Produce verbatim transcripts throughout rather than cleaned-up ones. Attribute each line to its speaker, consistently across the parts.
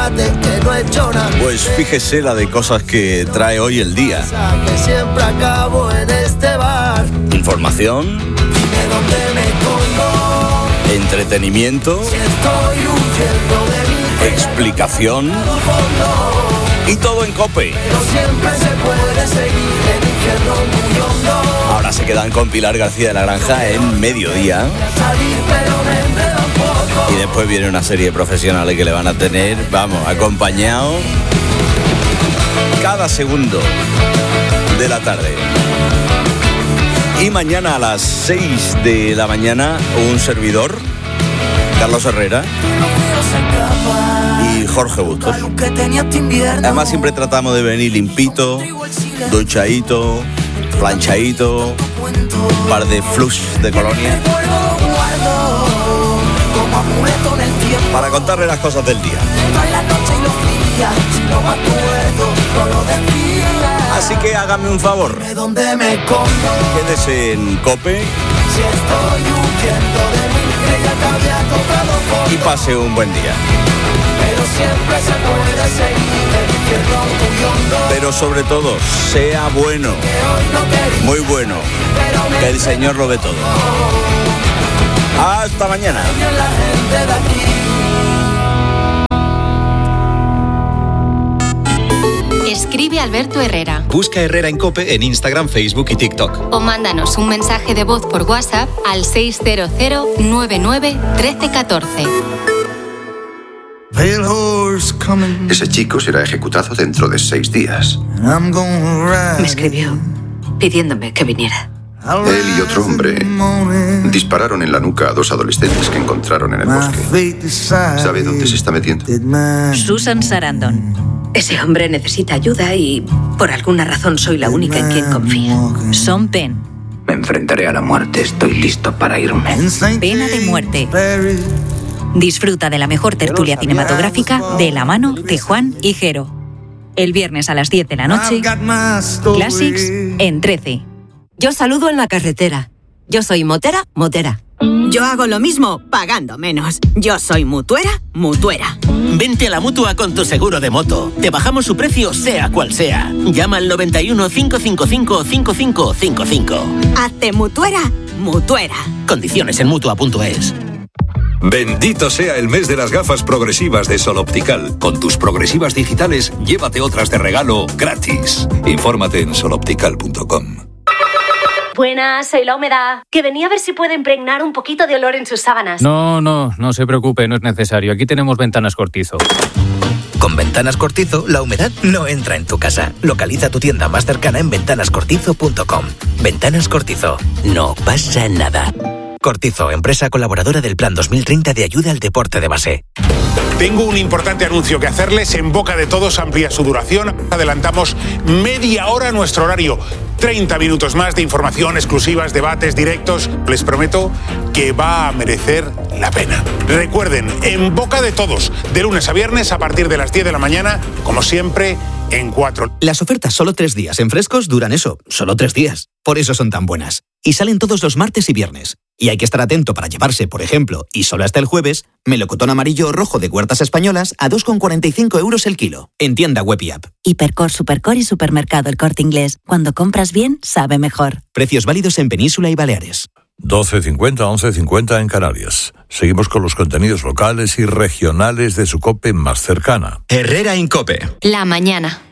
Speaker 1: fíjate que no he hecho nada.
Speaker 2: Pues fíjese la de cosas que trae hoy el día.
Speaker 1: Que siempre acabo en este bar.
Speaker 2: Información.
Speaker 1: Dime dónde me escondo.
Speaker 2: Entretenimiento.
Speaker 1: Si estoy huyendo de mí.
Speaker 2: Explicación. Y todo en COPE.
Speaker 1: Pero siempre se puede seguir el infierno muy hondo.
Speaker 2: Ahora se quedan con Pilar García de la Granja en mediodía.
Speaker 1: Salir, pero me enredo un poco.
Speaker 2: Y después viene una serie de profesionales que le van a tener, vamos, acompañado cada segundo de la tarde. Y mañana a las seis de la mañana, un servidor, Carlos Herrera y Jorge Bustos. Además siempre tratamos de venir limpito, duchadito, planchadito, un par de flux de colonia, para contarle las cosas del día. Así que hágame un favor, quédese en COPE y pase un buen día. Pero sobre todo, sea bueno, muy bueno, que el Señor lo ve todo. Hasta mañana.
Speaker 3: Escribe Alberto Herrera.
Speaker 4: Busca Herrera en COPE en Instagram, Facebook y TikTok.
Speaker 3: O mándanos un mensaje de voz por WhatsApp al seis cero cero nueve nueve uno tres uno cuatro.
Speaker 5: Ese chico será ejecutado dentro de seis días.
Speaker 6: Me escribió pidiéndome que viniera.
Speaker 5: Él y otro hombre dispararon en la nuca a dos adolescentes que encontraron en el bosque. ¿Sabe dónde se está metiendo?
Speaker 6: Susan Sarandon. Ese hombre necesita ayuda y por alguna razón soy la única en quien confía. Sean Penn.
Speaker 5: Me enfrentaré a la muerte. Estoy listo para irme.
Speaker 6: Pena de muerte. Disfruta de la mejor tertulia cinematográfica de la mano de Juan y Jero. El viernes a las diez de la noche, Classics en trece.
Speaker 7: Yo saludo en la carretera. Yo soy motera, motera. Yo hago lo mismo, pagando menos. Yo soy mutuera, mutuera.
Speaker 8: Vente a la Mutua con tu seguro de moto. Te bajamos su precio, sea cual sea. Llama al noventa y uno, cinco cinco cinco, cinco cinco cinco cinco.
Speaker 7: Hazte mutuera, mutuera.
Speaker 8: Condiciones en mutua punto es.
Speaker 9: Bendito sea el mes de las gafas progresivas de Sol Optical. Con tus progresivas digitales, llévate otras de regalo gratis. Infórmate en sol optical punto com.
Speaker 10: Buenas, soy la humedad. Que venía a ver si puede impregnar un poquito de olor en sus sábanas.
Speaker 11: No, no, no se preocupe, no es necesario. Aquí tenemos Ventanas Cortizo.
Speaker 12: Con Ventanas Cortizo, la humedad no entra en tu casa. Localiza tu tienda más cercana en ventanas cortizo punto com. Ventanas Cortizo. No pasa nada. Cortizo, empresa colaboradora del Plan dos mil treinta de ayuda al deporte de base.
Speaker 13: Tengo un importante anuncio que hacerles. En boca de todos amplía su duración. Adelantamos media hora nuestro horario. treinta minutos más de información, exclusivas, debates, directos. Les prometo que va a merecer la pena. Recuerden, en boca de todos, de lunes a viernes a partir de las diez de la mañana, como siempre, en cuatro.
Speaker 14: Las ofertas solo tres días en Frescos duran eso, solo tres días. Por eso son tan buenas. Y salen todos los martes y viernes. Y hay que estar atento para llevarse, por ejemplo, y solo hasta el jueves, melocotón amarillo o rojo de Huertas Españolas a dos con cuarenta y cinco euros el kilo. En tienda web y app.
Speaker 15: Hipercor, Supercor y Supermercado El Corte Inglés. Cuando compras bien, sabe mejor.
Speaker 14: Precios válidos en Península y Baleares.
Speaker 9: doce cincuenta, once cincuenta en Canarias. Seguimos con los contenidos locales y regionales de su COPE más cercana.
Speaker 4: Herrera en COPE.
Speaker 3: La mañana.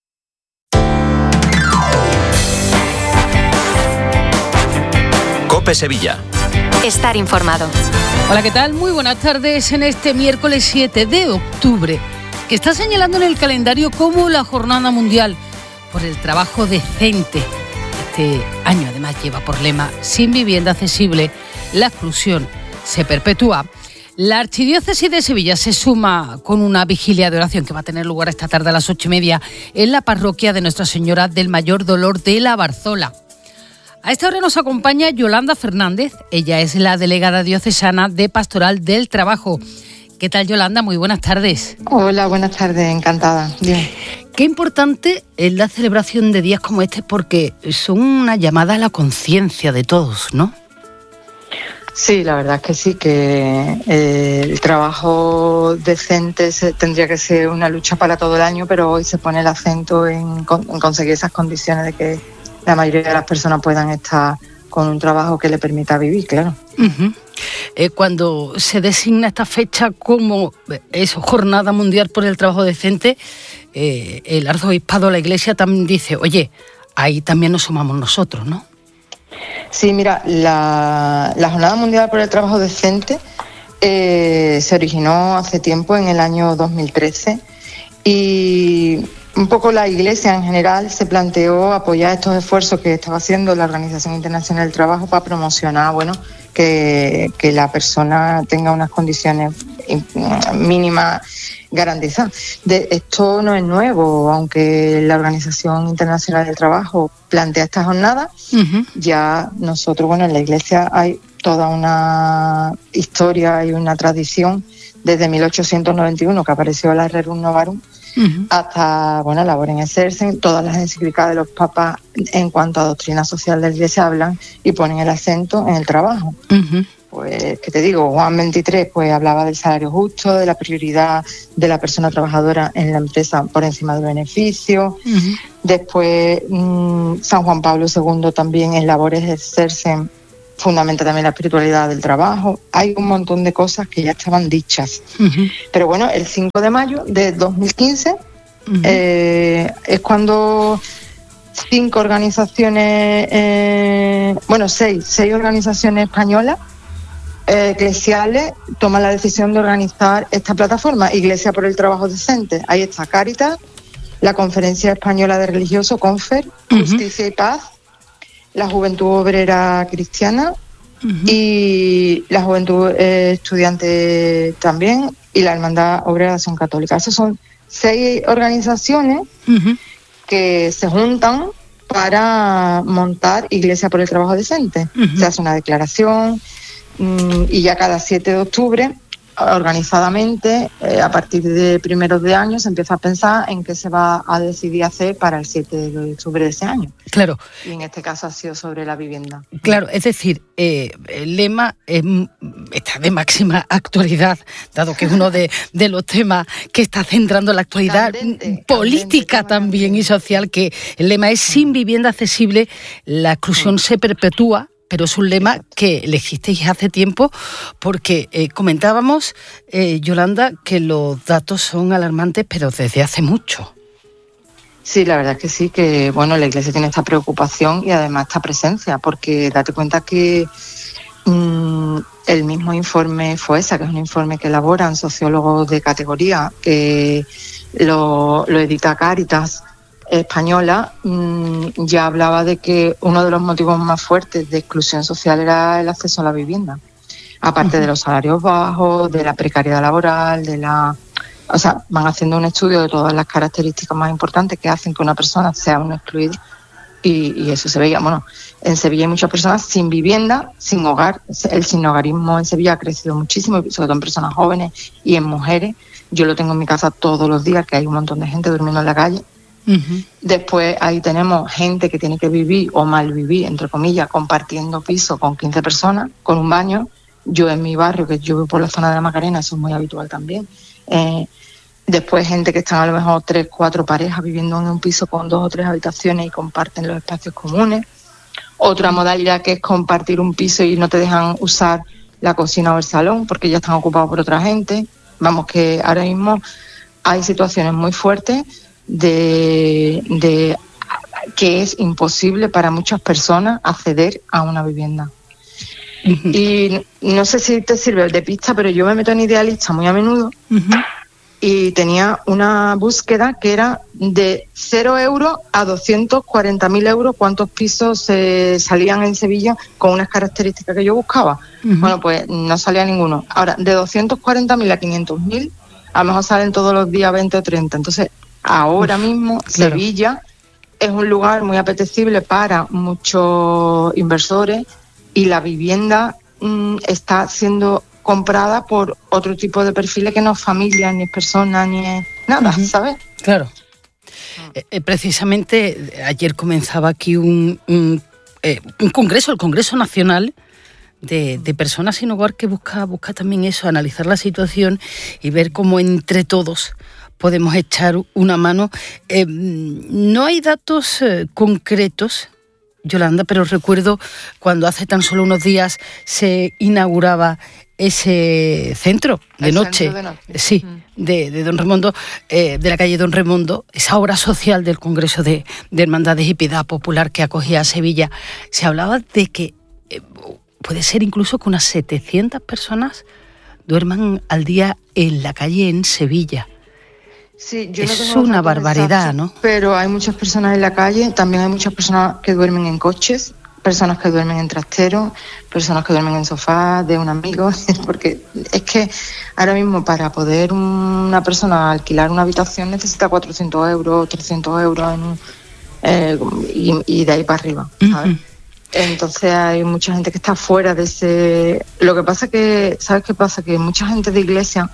Speaker 4: COPE Sevilla.
Speaker 3: Estar informado.
Speaker 16: Hola, ¿qué tal? Muy buenas tardes en este miércoles siete de octubre, que está señalando en el calendario como la Jornada Mundial por el Trabajo Decente. Este año además lleva por lema: sin vivienda accesible, la exclusión se perpetúa. La Archidiócesis de Sevilla se suma con una vigilia de oración que va a tener lugar esta tarde a las ocho y media en la parroquia de Nuestra Señora del Mayor Dolor de la Barzola. A esta hora nos acompaña Yolanda Fernández. Ella es la delegada diocesana de Pastoral del Trabajo. ¿Qué tal, Yolanda? Muy buenas tardes.
Speaker 17: Hola, buenas tardes, encantada. Bien.
Speaker 16: Qué importante es la celebración de días como este, porque son una llamada a la conciencia de todos, ¿no?
Speaker 17: Sí, la verdad es que sí, que eh, el trabajo decente se, tendría que ser una lucha para todo el año, pero hoy se pone el acento en, en conseguir esas condiciones de que la mayoría de las personas puedan estar con un trabajo que le permita vivir, claro.
Speaker 16: Uh-huh. Eh, cuando se designa esta fecha como eso, Jornada Mundial por el Trabajo Decente, eh, el arzobispado, la Iglesia también dice, oye, ahí también nos sumamos nosotros, ¿no?
Speaker 17: Sí, mira, la, la Jornada Mundial por el Trabajo Decente eh, se originó hace tiempo, en el año dos mil trece, y un poco la Iglesia en general se planteó apoyar estos esfuerzos que estaba haciendo la Organización Internacional del Trabajo para promocionar, bueno, que, que la persona tenga unas condiciones mínimas garantizadas. De, esto no es nuevo, aunque la Organización Internacional del Trabajo plantea esta jornada, uh-huh. ya nosotros, bueno, en la Iglesia hay toda una historia y una tradición desde mil ochocientos noventa y uno que apareció la Rerum Novarum, uh-huh. hasta, bueno, Laborem Exercens. Todas las encíclicas de los papas en cuanto a doctrina social de la Iglesia hablan y ponen el acento en el trabajo. Uh-huh. Pues, ¿qué te digo? Juan veintitrés pues hablaba del salario justo, de la prioridad de la persona trabajadora en la empresa por encima del beneficio. Uh-huh. Después, mmm, San Juan Pablo segundo también en Labores Exercens fundamenta también la espiritualidad del trabajo. Hay un montón de cosas que ya estaban dichas. Uh-huh. Pero bueno, el cinco de mayo de dos mil quince uh-huh. eh, es cuando cinco organizaciones, eh, bueno, seis, seis organizaciones españolas eh, eclesiales toman la decisión de organizar esta plataforma, Iglesia por el Trabajo Decente. Ahí está Cáritas, la Conferencia Española de Religiosos, Confer, uh-huh. Justicia y Paz, la Juventud Obrera Cristiana uh-huh. y la Juventud eh, Estudiante también, y la Hermandad Obrera de Acción Católica. Esas son seis organizaciones uh-huh. que se juntan para montar Iglesia por el Trabajo Decente. Uh-huh. Se hace una declaración mmm, y ya cada siete de octubre, organizadamente, eh, a partir de primeros de año, se empieza a pensar en qué se va a decidir hacer para el siete de octubre de ese año.
Speaker 16: Claro.
Speaker 17: Y en este caso ha sido sobre la vivienda.
Speaker 16: Claro, es decir, eh, el lema eh, está de máxima actualidad, dado que es uno de, de los temas que está centrando la actualidad candente, política candente, también y social, que el lema es: sin vivienda accesible, la exclusión sí. se perpetúa. Pero es un lema que le existéis hace tiempo, porque eh, comentábamos, eh, Yolanda, que los datos son alarmantes, pero desde hace mucho.
Speaker 17: Sí, la verdad es que sí, que bueno, la Iglesia tiene esta preocupación y además esta presencia, porque date cuenta que mmm, el mismo informe FOESA, que es un informe que elaboran sociólogos de categoría, que lo, lo edita Cáritas Española, mmm, ya hablaba de que uno de los motivos más fuertes de exclusión social era el acceso a la vivienda, aparte uh-huh. de los salarios bajos, de la precariedad laboral, de la, o sea, van haciendo un estudio de todas las características más importantes que hacen que una persona sea una excluida, y, y eso se veía. Bueno, en Sevilla hay muchas personas sin vivienda, sin hogar. El sinhogarismo en Sevilla ha crecido muchísimo, sobre todo en personas jóvenes y en mujeres. Yo lo tengo en mi casa todos los días, que hay un montón de gente durmiendo en la calle. Uh-huh. Después ahí tenemos gente que tiene que vivir o malvivir, entre comillas, compartiendo piso con quince personas, con un baño. Yo en mi barrio, que yo vivo por la zona de la Macarena, eso es muy habitual también. Eh, después gente que están a lo mejor tres, cuatro parejas viviendo en un piso con dos o tres habitaciones y comparten los espacios comunes. Otra modalidad que es compartir un piso y no te dejan usar la cocina o el salón porque ya están ocupados por otra gente. Vamos, que ahora mismo hay situaciones muy fuertes de, de que es imposible para muchas personas acceder a una vivienda. Uh-huh. Y no sé si te sirve de pista, pero yo me meto en Idealista muy a menudo. Uh-huh. Y tenía una búsqueda que era de cero euros a doscientos cuarenta mil euros, cuántos pisos eh, salían en Sevilla con unas características que yo buscaba. Uh-huh. Bueno, pues no salía ninguno. Ahora, de doscientos cuarenta mil a quinientos mil, a lo mejor salen todos los días veinte o treinta. Entonces, ahora Uf, mismo, claro. Sevilla es un lugar muy apetecible para muchos inversores, y la vivienda mmm, está siendo comprada por otro tipo de perfiles que no es familia, ni es persona, ni es nada, uh-huh. ¿sabes?
Speaker 16: Claro. Eh, eh, precisamente ayer comenzaba aquí un, un, eh, un congreso, el Congreso Nacional de, de personas sin hogar que busca, busca también eso, analizar la situación y ver cómo entre todos podemos echar una mano. Eh, no hay datos eh, concretos, Yolanda, pero recuerdo cuando hace tan solo unos días se inauguraba ese centro de noche, de noche. sí, de, de Don Remondo, eh, de la calle Don Remondo, esa obra social del Congreso de, de Hermandades y Piedad Popular que acogía a Sevilla. Se hablaba de que eh, puede ser incluso que unas setecientas personas duerman al día en la calle en Sevilla.
Speaker 17: Sí, yo no
Speaker 16: es
Speaker 17: tengo
Speaker 16: una barbaridad,
Speaker 17: exacto,
Speaker 16: ¿no?
Speaker 17: Pero hay muchas personas en la calle, también hay muchas personas que duermen en coches, personas que duermen en trasteros, personas que duermen en sofá de un amigo, porque es que ahora mismo para poder una persona alquilar una habitación necesita cuatrocientos euros, trescientos euros en un, eh, y, y de ahí para arriba, ¿sabes? Uh-huh. Entonces hay mucha gente que está fuera de ese... Lo que pasa que, ¿sabes qué pasa? Que mucha gente de iglesia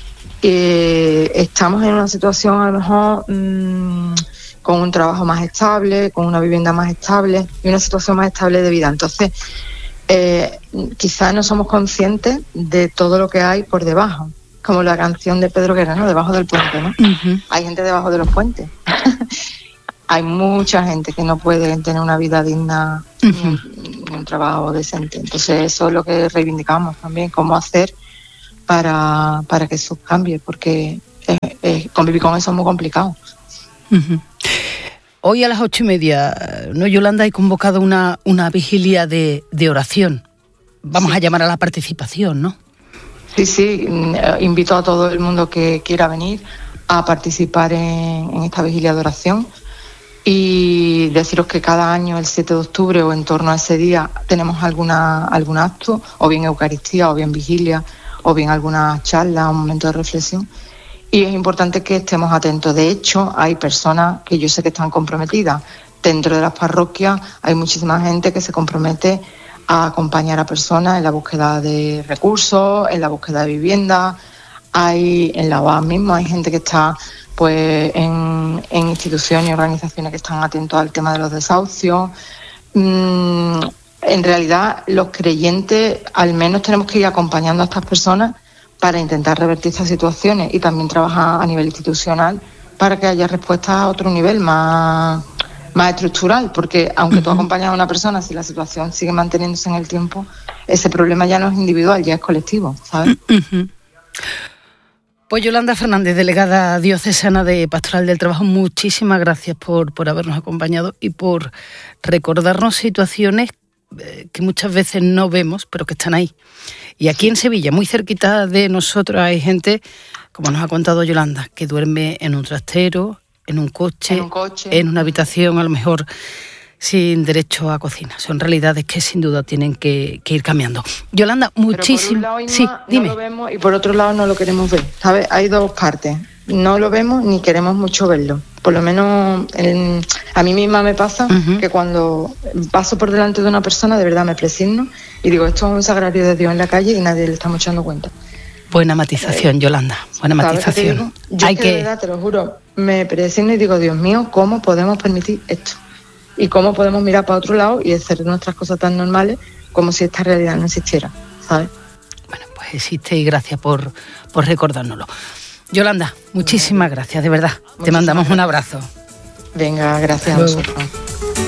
Speaker 17: eh, estamos en una situación a lo mejor... Mmm, con un trabajo más estable, con una vivienda más estable y una situación más estable de vida. Entonces, eh, quizás no somos conscientes de todo lo que hay por debajo, como la canción de Pedro Guerra, ¿no? Debajo del puente, ¿no? Uh-huh. Hay gente debajo de los puentes. Hay mucha gente que no puede tener una vida digna, uh-huh. ni, un, ni un trabajo decente. Entonces, eso es lo que reivindicamos también, cómo hacer para, para que eso cambie, porque eh, eh, convivir con eso es muy complicado.
Speaker 16: Uh-huh. Hoy a las ocho y media, ¿no, Yolanda? Hay convocado una, una vigilia de, de oración. Vamos sí. a llamar a la participación, ¿no?
Speaker 17: Sí, sí. Invito a todo el mundo que quiera venir a participar en, en esta vigilia de oración y deciros que cada año, el siete de octubre o en torno a ese día, tenemos alguna algún acto, o bien Eucaristía, o bien vigilia, o bien alguna charla, un momento de reflexión. Y es importante que estemos atentos. De hecho, hay personas que yo sé que están comprometidas. Dentro de las parroquias hay muchísima gente que se compromete a acompañar a personas en la búsqueda de recursos, en la búsqueda de vivienda. Hay en la U A mismo hay gente que está pues en, en instituciones y organizaciones que están atentos al tema de los desahucios. Mm, en realidad, los creyentes al menos tenemos que ir acompañando a estas personas para intentar revertir estas situaciones y también trabajar a nivel institucional para que haya respuestas a otro nivel más, más estructural, porque aunque uh-huh. tú acompañas a una persona, si la situación sigue manteniéndose en el tiempo, ese problema ya no es individual, ya es colectivo, ¿sabes?
Speaker 16: Uh-huh. Pues Yolanda Fernández, delegada diocesana de Pastoral del Trabajo, muchísimas gracias por, por habernos acompañado y por recordarnos situaciones que muchas veces no vemos, pero que están ahí. Y aquí en Sevilla, muy cerquita de nosotros, hay gente, como nos ha contado Yolanda, que duerme en un trastero, en un coche, en, un coche. en una habitación, a lo mejor sin derecho a cocina. Son realidades que sin duda tienen que, que ir cambiando. Yolanda, muchísimo. Sí, dime.
Speaker 17: No lo vemos y por otro lado no lo queremos ver, ¿sabes? Hay dos partes. No lo vemos ni queremos mucho verlo. Por lo menos en, a mí misma me pasa uh-huh. que cuando paso por delante de una persona, de verdad me presigno y digo, esto es un sagrario de Dios en la calle y nadie le estamos echando cuenta.
Speaker 16: Buena matización, eh, Yolanda, buena matización.
Speaker 17: Yo
Speaker 16: Hay
Speaker 17: que,
Speaker 16: que...
Speaker 17: de verdad, te lo juro, me presigno y digo, Dios mío, ¿cómo podemos permitir esto? Y cómo podemos mirar para otro lado y hacer nuestras cosas tan normales como si esta realidad no existiera, ¿sabes?
Speaker 16: Bueno, pues existe y gracias por, por recordárnoslo. Yolanda, muchísimas gracias, de verdad. Muchísimas Te mandamos gracias. un abrazo.
Speaker 17: Venga, gracias a vosotros.